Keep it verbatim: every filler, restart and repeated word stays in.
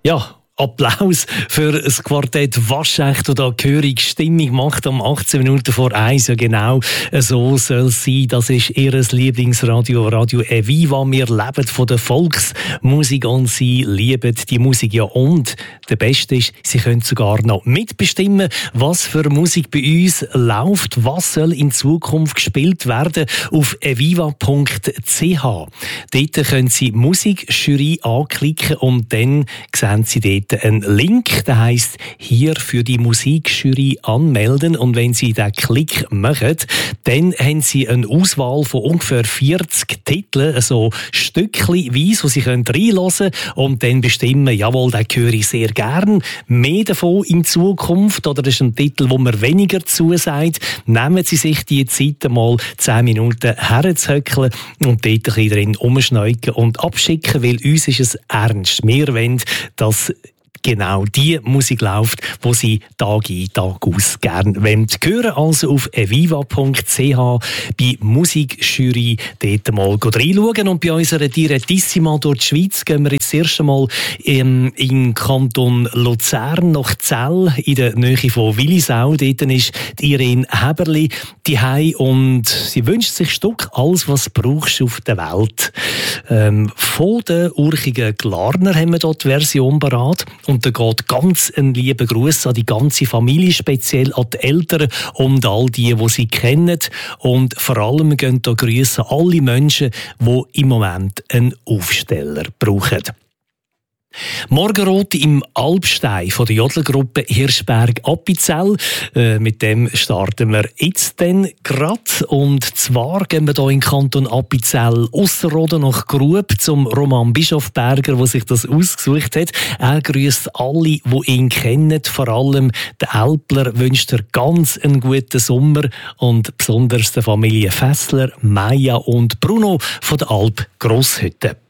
Ja, Applaus für das Quartett Waschecht, das da gehörige Stimmung macht um achtzehn Minuten vor eins. Ja, genau so soll es sein. Das ist ihr Lieblingsradio, Radio Eviva. Wir leben von der Volksmusik und sie lieben die Musik. Ja, und der Beste ist, sie können sogar noch mitbestimmen, was für Musik bei uns läuft, was soll in Zukunft gespielt werden auf eviva punkt c h. Dort können Sie Musikjury anklicken und dann sehen Sie dort einen Link, der heisst «Hier für die Musikjury anmelden». Und wenn Sie diesen Klick machen, dann haben Sie eine Auswahl von ungefähr vierzig Titeln, also stückchenweise, wo Sie reinhören können und dann bestimmen, jawohl, den höre ich sehr gern, mehr davon in Zukunft, oder das ist ein Titel, wo man weniger zusagt. Nehmen Sie sich die Zeit mal zehn Minuten herzuhöckeln und dort ein bisschen drin rumschneuken und abschicken, weil uns ist es ernst. Wir wollen, dass genau die Musik läuft, die Sie Tag ein, Tag aus gerne hören wollen. Also auf eviva punkt c h bei Musikjury dort mal reinschauen. Und bei unserer Direttissima durch die Schweiz gehen wir jetzt das erste Mal im, im Kanton Luzern nach Zell, in der Nähe von Willisau. Dort ist die Irene Heberli daheim und sie wünscht sich Stück «Alles, was du brauchst auf der Welt». Ähm, von den Urchigen Glarner haben wir dort die Version parat. Und da geht ganz ein lieber Gruß an die ganze Familie, speziell an die Eltern und all die, die sie kennen. Und vor allem gehen da Grüße an alle Menschen, die im Moment einen Aufsteller brauchen. Morgenrot im Alpstein von der Jodlergruppe Hirschberg-Appenzell. Äh, mit dem starten wir jetzt dann gerade. Und zwar gehen wir hier in Kanton Appenzell Ausserrhoden nach Grub zum Roman Bischofberger, der sich das ausgesucht hat. Er grüßt alle, die ihn kennen. Vor allem der Alpler wünscht er ganz einen guten Sommer und besonders der Familie Fessler, Maja und Bruno von der Alp Grosshütte.